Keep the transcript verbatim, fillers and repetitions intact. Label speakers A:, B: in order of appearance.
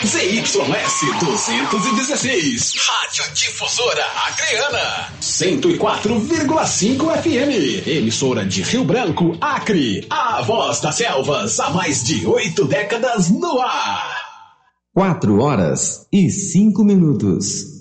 A: Z Y S duzentos e dezesseis, Rádio Difusora Acreana, cento e quatro vírgula cinco F M, emissora de Rio Branco, Acre, a voz das selvas, há mais de oito décadas no ar.
B: Quatro horas e cinco minutos.